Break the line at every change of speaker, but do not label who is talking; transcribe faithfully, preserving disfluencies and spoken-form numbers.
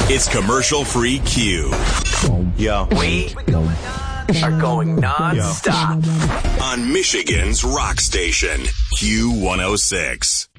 It's commercial-free Q.
Yo.
We are going non-stop.
On Michigan's rock station, Q one oh six.